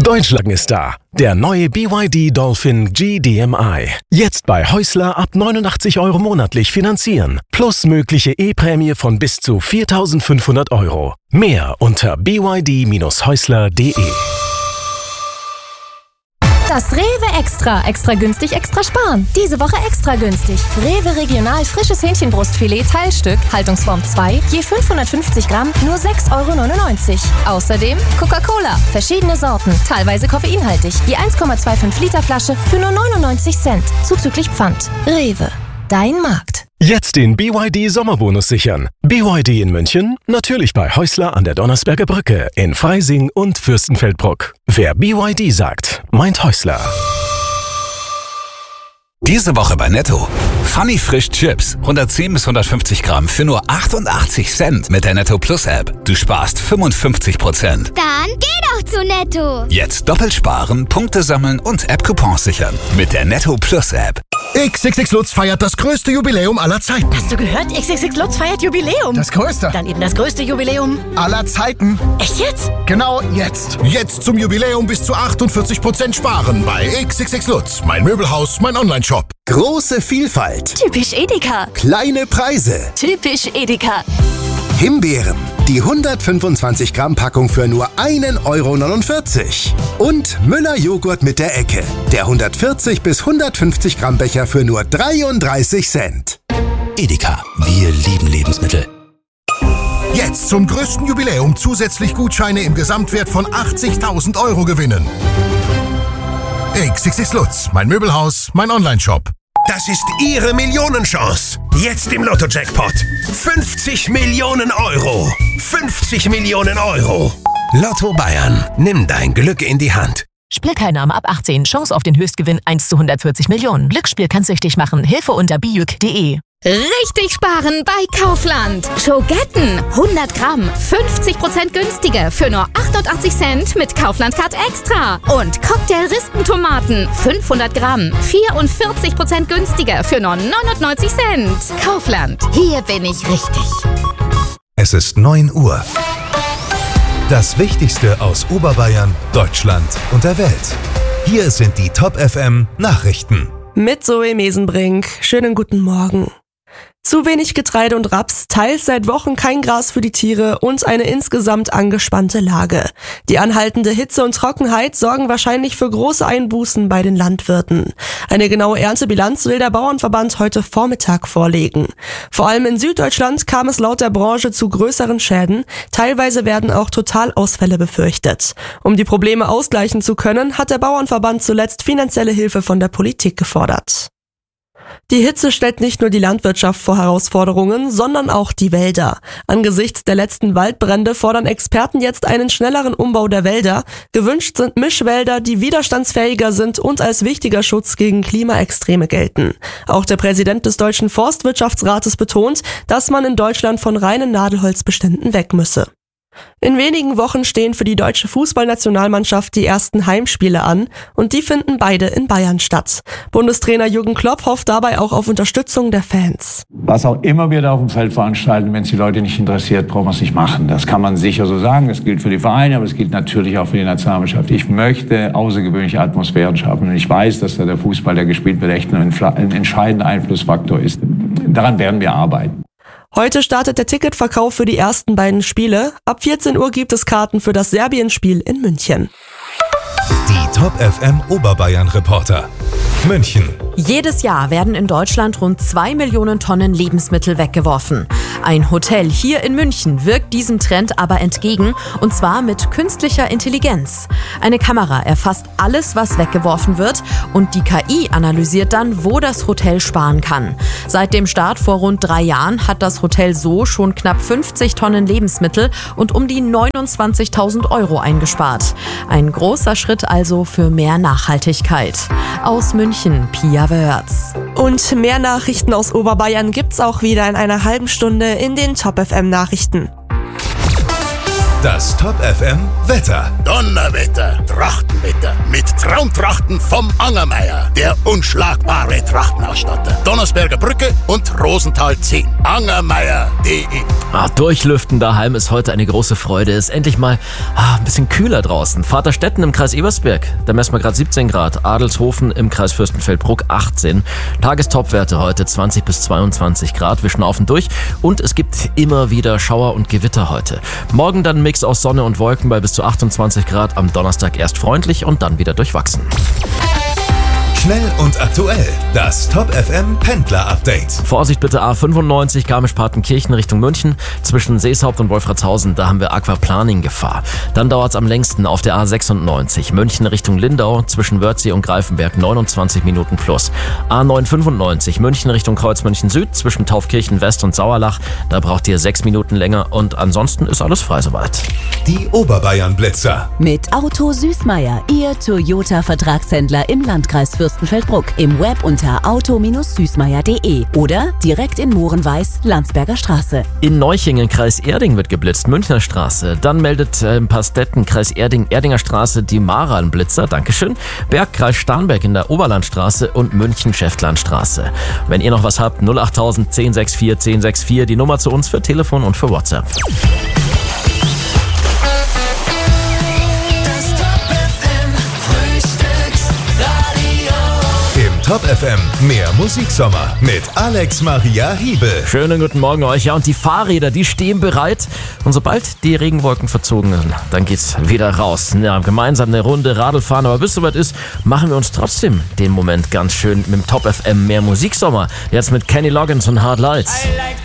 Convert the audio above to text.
Deutschland ist da. Der neue BYD Dolphin GDMI. Jetzt bei Häusler ab 89 € monatlich finanzieren. Plus mögliche E-Prämie von bis zu 4.500 €. Mehr unter byd-häusler.de. Das Rewe Extra. Extra günstig, extra sparen. Diese Woche extra günstig. Rewe Regional frisches Hähnchenbrustfilet Teilstück, Haltungsform 2, je 550 Gramm, nur 6,99 €. Außerdem Coca-Cola, verschiedene Sorten, teilweise koffeinhaltig. Je 1,25 Liter Flasche für nur 99 Cent, zuzüglich Pfand. Rewe, dein Markt. Jetzt den BYD Sommerbonus sichern. BYD in München, natürlich bei Häusler an der Donnersberger Brücke, in Freising und Fürstenfeldbruck. Wer BYD sagt, meint Häusler. Diese Woche bei Netto. Funny Frisch Chips, 110 bis 150 Gramm für nur 88 Cent mit der Netto Plus App. Du sparst 55%. Dann geh doch zu Netto. Jetzt doppelt sparen, Punkte sammeln und App-Coupons sichern mit der Netto Plus App. XXX Lutz feiert das größte Jubiläum aller Zeiten. Hast du gehört? XXX Lutz feiert Jubiläum. Das größte. Dann eben das größte Jubiläum aller Zeiten. Echt jetzt? Genau jetzt. Jetzt zum Jubiläum bis zu 48% sparen bei XXX Lutz. Mein Möbelhaus, mein Onlineshop. Große Vielfalt. Typisch Edeka. Kleine Preise. Typisch Edeka. Himbeeren. Die 125 Gramm Packung für nur 1,49 €. Und Müller Joghurt mit der Ecke. Der 140 bis 150 Gramm Becher für nur 33 Cent. Edeka, wir lieben Lebensmittel. Jetzt zum größten Jubiläum zusätzlich Gutscheine im Gesamtwert von 80.000 € gewinnen. XXX Lutz, mein Möbelhaus, mein Onlineshop. Das ist Ihre Millionenchance. Jetzt im Lotto-Jackpot. 50 Millionen €. 50 Millionen €. Lotto Bayern. Nimm dein Glück in die Hand. Spielteilnahme ab 18. Chance auf den Höchstgewinn 1 zu 140 Millionen. Glücksspiel kann süchtig machen. Hilfe unter bijuk.de. Richtig sparen bei Kaufland. Schogetten, 100 Gramm, 50% günstiger für nur 88 Cent mit Kaufland Card Extra. Und Cocktail-Rispentomaten, 500 Gramm, 44% günstiger für nur 99 Cent. Kaufland, hier bin ich richtig. Es ist 9 Uhr. Das Wichtigste aus Oberbayern, Deutschland und der Welt. Hier sind die Top FM Nachrichten. Mit Zoe Mesenbrink. Schönen guten Morgen. Zu wenig Getreide und Raps, teils seit Wochen kein Gras für die Tiere und eine insgesamt angespannte Lage. Die anhaltende Hitze und Trockenheit sorgen wahrscheinlich für große Einbußen bei den Landwirten. Eine genaue Erntebilanz will der Bauernverband heute Vormittag vorlegen. Vor allem in Süddeutschland kam es laut der Branche zu größeren Schäden. Teilweise werden auch Totalausfälle befürchtet. Um die Probleme ausgleichen zu können, hat der Bauernverband zuletzt finanzielle Hilfe von der Politik gefordert. Die Hitze stellt nicht nur die Landwirtschaft vor Herausforderungen, sondern auch die Wälder. Angesichts der letzten Waldbrände fordern Experten jetzt einen schnelleren Umbau der Wälder. Gewünscht sind Mischwälder, die widerstandsfähiger sind und als wichtiger Schutz gegen Klimaextreme gelten. Auch der Präsident des Deutschen Forstwirtschaftsrates betont, dass man in Deutschland von reinen Nadelholzbeständen weg müsse. In wenigen Wochen stehen für die deutsche Fußballnationalmannschaft die ersten Heimspiele an und die finden beide in Bayern statt. Bundestrainer Jürgen Klopp hofft dabei auch auf Unterstützung der Fans. Was auch immer wir da auf dem Feld veranstalten, wenn es die Leute nicht interessiert, brauchen wir es nicht machen. Das kann man sicher so sagen, das gilt für die Vereine, aber es gilt natürlich auch für die Nationalmannschaft. Ich möchte außergewöhnliche Atmosphären schaffen und ich weiß, dass da der Fußball, der gespielt wird, echt ein entscheidender Einflussfaktor ist. Daran werden wir arbeiten. Heute startet der Ticketverkauf für die ersten beiden Spiele. Ab 14 Uhr gibt es Karten für das Serbien-Spiel in München. Die Top FM Oberbayern Reporter. München. Jedes Jahr werden in Deutschland rund 2 Millionen Tonnen Lebensmittel weggeworfen. Ein Hotel hier in München wirkt diesem Trend aber entgegen, und zwar mit künstlicher Intelligenz. Eine Kamera erfasst alles, was weggeworfen wird, und die KI analysiert dann, wo das Hotel sparen kann. Seit dem Start vor rund 3 Jahren hat das Hotel so schon knapp 50 Tonnen Lebensmittel und um die 29.000 € eingespart. Ein großer Schritt also für mehr Nachhaltigkeit. Aus München, Pia Wörz. Und mehr Nachrichten aus Oberbayern gibt's auch wieder in einer halben Stunde in den Top FM Nachrichten. Das Top FM Wetter. Donnerwetter, Trachtenwetter mit Traumtrachten vom Angermeier, der unschlagbare Trachtenausstatter. Donnersberger Brücke und Rosenthal 10. Angermeier.de. Durchlüften daheim ist heute eine große Freude. Ist endlich mal ein bisschen kühler draußen. Vaterstetten im Kreis Ebersberg, da messen wir gerade 17 Grad. Adelshofen im Kreis Fürstenfeldbruck 18. Tagestopwerte heute 20 bis 22 Grad. Wir schnaufen durch und es gibt immer wieder Schauer und Gewitter heute. Morgen dann ein Mix aus Sonne und Wolken bei bis zu 28 Grad. Am Donnerstag erst freundlich und dann wieder durchwachsen. Schnell und aktuell. Das Top FM Pendler Update. Vorsicht bitte A95 Garmisch-Partenkirchen Richtung München. Zwischen Seeshaupt und Wolfratshausen, da haben wir Aquaplaning-Gefahr. Dann dauert es am längsten auf der A96 München Richtung Lindau. Zwischen Wörthsee und Greifenberg 29 Minuten plus. A995 München Richtung Kreuzmünchen Süd. Zwischen Taufkirchen West und Sauerlach. Da braucht ihr 6 Minuten länger. Und ansonsten ist alles frei soweit. Die Oberbayern Blitzer. Mit Auto Süßmeier, Ihr Toyota-Vertragshändler im Landkreis Fürstenfeldbruck. Im Web unter auto-süßmeier.de oder direkt in Mohrenweiß, Landsberger Straße. In Neuchingen, Kreis Erding, wird geblitzt, Münchner Straße. Dann meldet Pastetten, Kreis Erding, Erdinger Straße, die Mara einen Blitzer, Dankeschön. Berg, Kreis Starnberg in der Oberlandstraße und München, Schäftlandstraße. Wenn ihr noch was habt, 08000 1064 1064, die Nummer zu uns für Telefon und für WhatsApp. Top FM, mehr Musiksommer mit Alex Maria Hiebel. Schönen guten Morgen euch. Ja, und die Fahrräder, die stehen bereit. Und sobald die Regenwolken verzogen sind, dann geht's wieder raus. Ja, gemeinsam eine Runde Radl fahren. Aber bis soweit ist, machen wir uns trotzdem den Moment ganz schön mit dem Top FM mehr Musiksommer. Jetzt mit Kenny Loggins und Hard Lights.